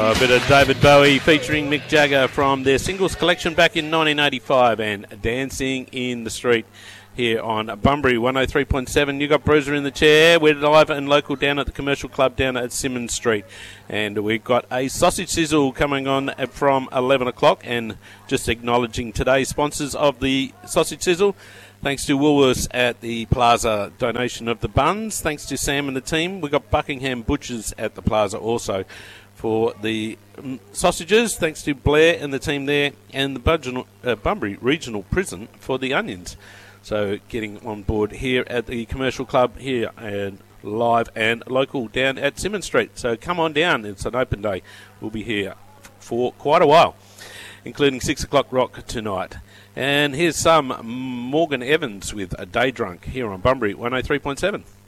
A bit of David Bowie featuring Mick Jagger from their singles collection back in 1985 and Dancing in the Street here on Bunbury 103.7. You got Bruiser in the chair. We're live and local down at the Commercial Club down at Symonds Street. And we've got a sausage sizzle coming on from 11 o'clock. And just acknowledging today's sponsors of the sausage sizzle. Thanks to Woolworths at the Plaza donation of the buns. Thanks to Sam and the team. We've got Buckingham Butchers at the Plaza also for the sausages. Thanks to Blair and the team there. And the Bunbury Regional Prison for the onions. So getting on board here at the Commercial Club here and live and local down at Symonds Street. So come on down. It's an open day. We'll be here for quite a while, including 6 o'clock rock tonight. And here's some Morgan Evans with A Day Drunk here on Bunbury 103.7.